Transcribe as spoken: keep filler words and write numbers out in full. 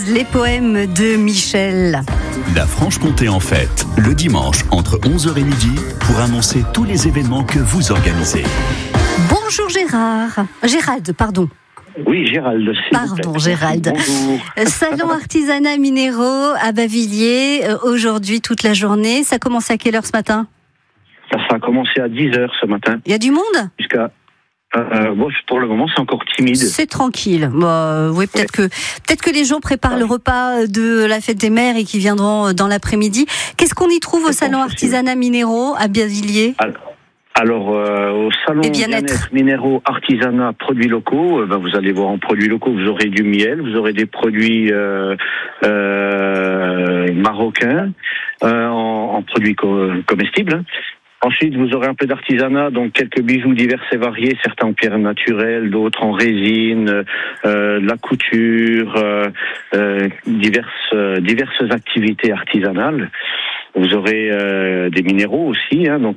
les poèmes de Michel. La Franche-Comté en fête, le dimanche entre onze heures et midi pour annoncer tous les événements que vous organisez. Bonjour Gérard. Gérald, pardon. Oui, Gérald. Pardon, Gérald. Bonjour. Salon artisanat minéraux à Bavilliers, euh, aujourd'hui toute la journée. Ça a commencé à quelle heure ce matin ? Ça, ça a commencé à dix heures ce matin. Il y a du monde ? Jusqu'à. Euh, bon, pour le moment, c'est encore timide. C'est tranquille. Bah, oui, peut-être ouais. que peut-être que les gens préparent ouais. le repas de la fête des mères et qui viendront dans l'après-midi. Qu'est-ce qu'on y trouve c'est au salon artisanat minéraux à Bavilliers ? Alors, alors euh, au salon bien-être. bien-être minéraux artisanat produits locaux, euh, ben, vous allez voir en produits locaux, vous aurez du miel, vous aurez des produits euh, euh, marocains euh, en, en produits co- comestibles. Hein. Ensuite, vous aurez un peu d'artisanat, donc quelques bijoux divers et variés, certains en pierre naturelle, d'autres en résine, euh, de la couture, euh, euh, diverses, euh, diverses activités artisanales. Vous aurez euh, des minéraux aussi, hein, donc